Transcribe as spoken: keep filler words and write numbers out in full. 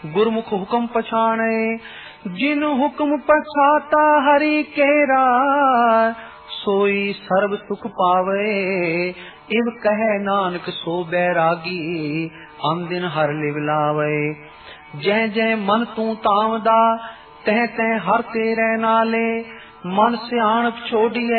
गुरमुख हुक्म पछाणे, जिन हुक्म पछाता हरि केरा, सोई सर्व सुख पावे। इव कहे नानक सो बैरागी, हम दिन हर लिव लावे। जय जय मन तू तावदा, तह तह हर तेरे नाले, मन सियाणप छोड़िए